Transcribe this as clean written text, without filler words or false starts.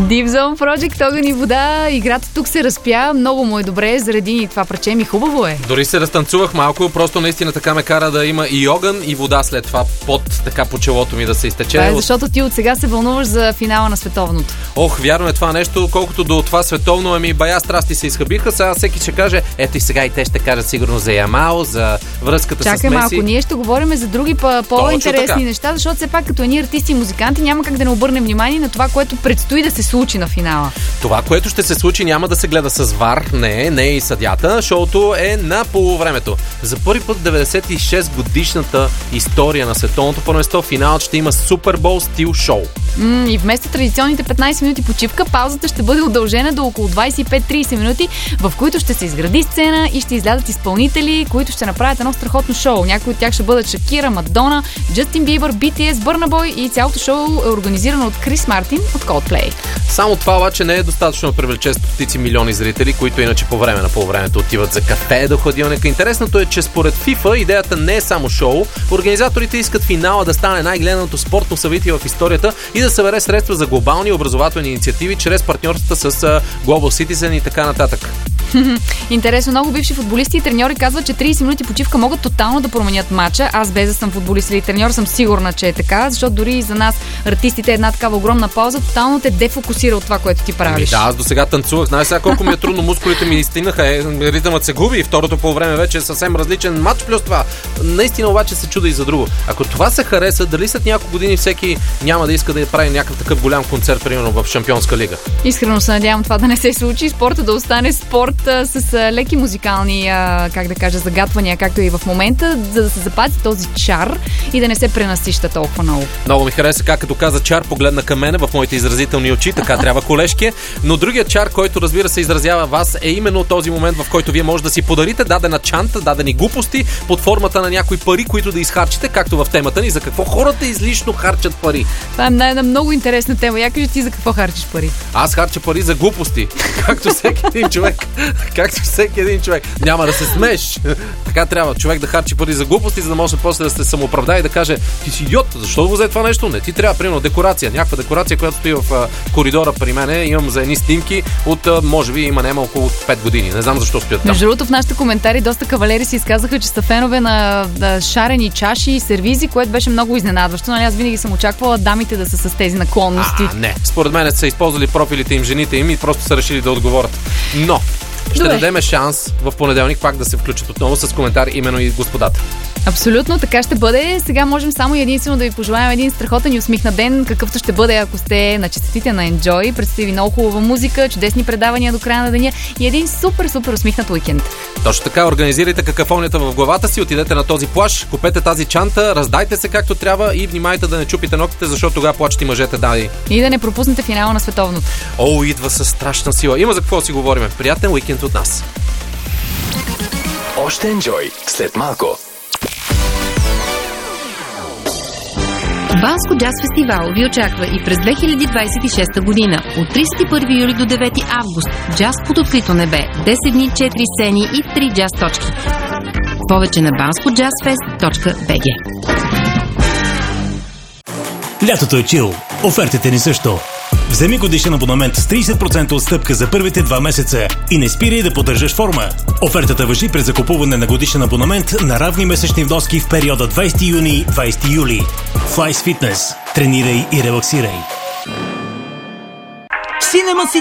Deep Zone Project, огън и вода. Играта тук се разпя. Много му е добре. Заради това парче ми хубаво е. Дори се разтанцувах малко. Просто наистина така ме кара да има и огън и вода след това под така по челото ми да се изтече. Това е защото ти от сега се вълнуваш за финала на световното. Ох, вярно е това нещо. Колкото до това световно, бая страсти се изхабиха. Сега всеки ще каже, ето и сега и те ще кажат сигурно за Ямал, за връзката с Меси. Чакай малко, ние ще говорим за други по-интересни неща, защото все пак като едни артисти и музиканти няма как да не обърнем внимание на това, което предстои да се случи на финала. Това, което ще се случи, няма да се гледа с ВАР, не и съдята. Шоуто е на полувремето. За първи път 96 годишната история на световното първенство, финалът ще има Супербол стил шоу. И вместо традиционните 15 минути почивка, паузата ще бъде удължена до около 25-30 минути, в които ще се изгради сцена и ще излязат изпълнители, които ще направят едно страхотно шоу. Някои от тях ще бъдат Шакира, Мадона, Джастин Бибър, BTS, Burna Boy и цялото шоу е организирано от Крис Мартин от Coldplay. Само това обаче не е достатъчно да привлече стотици милиони зрители, които иначе по време на полувремето отиват за кафе до хладилника. Интересното е, че според FIFA идеята не е само шоу. Организаторите искат финала да стане най-гледаното спортно събитие в историята и да събере средства за глобални образователни инициативи чрез партньорствата с Global Citizen и така нататък. Интересно, много бивши футболисти и треньори казват, че 30 минути почивка могат тотално да променят матча. Аз без да съм футболист или треньор съм сигурна, че е така, защото дори и за нас артистите една такава огромна пауза тотално те дефокусира от това, което ти правиш. Да, аз до сега танцувах. Знаеш сега колко ми е трудно, мускулите ми стигнаха, ритъмът се губи и второто полувреме вече е съвсем различен матч плюс това. Наистина обаче се чуда и за друго. Ако това се хареса, дали след няколко години всеки няма да иска да прави някакъв такъв голям концерт, примерно в Шампионска лига? Искрено се надявам това да не се случи, спорта да остане спорт с леки музикални, загатвания, както и в момента, за да се запази този чар и да не се пренасища толкова много. Много ми хареса как като каза чар, погледна към мене в моите изразителни очи, така трябва колежки. Но другият чар, който разбира се изразява вас, е именно този момент, в който вие може да си подарите дадена чанта, дадени глупости под формата на някои пари, които да изхарчите, както в темата ни, за какво хората излишно харчат пари. Това е една много интересна тема. Я кажи ти за какво харчиш пари? Аз харча пари за глупости, както всеки един човек. Няма да се смееш. Така трябва човек да харчи пари за глупости, за да може после да се самооправда и да каже, ти си идиот, защо го взе това нещо? Не, ти трябва, примерно, декорация. Някаква декорация, която стои в коридора при мене. Имам за едни снимки от, може би, има нема около 5 години. Не знам защо стоят там. Между другото, в нашите коментари доста кавалери си изказаха, че са фенове на шарени чаши и сервизи, което беше много изненадващо. Нали, аз винаги съм очаквала дамите да са с тези наклонности. Не. Според мен са използвали профилите им, жените им и просто са решили да отговорят. Но ще дадем шанс в понеделник пак да се включат отново с коментар именно и господата. Абсолютно, така ще бъде. Сега можем само и единствено да ви пожелаем един страхотен и усмихнат ден, какъвто ще бъде, ако сте на честотите на Enjoy. Предстои ви много хубава музика, чудесни предавания до края на деня и един супер усмихнат уикенд. Точно така, организирайте какафонията в главата си, отидете на този плаж, купете тази чанта, раздайте се както трябва и внимайте да не чупите ногтите, защото тогава плачат и мъжете, дай. И да не пропуснете финала на световното. Идва със страшна сила. Има за какво да си говорим. Приятен уикенд от нас. Още Enjoy след малко. Банско джаз фестивал ви очаква и през 2026 година. От 31 юли до 9 август. Джаз под открито небе. 10 дни, 4 сцени и 3 джаз точки. Повече на banscojazzfest.bg. Лятото е чил. Офертите ни също. Вземи годишен абонамент с 30% отстъпка за първите 2 месеца и не спирай да поддържаш форма. Офертата важи през закупуване на годишен абонамент на равни месечни вноски в периода 20 юни – 20 юли. Flies Fitness. Тренирай и релаксирай. Cinema City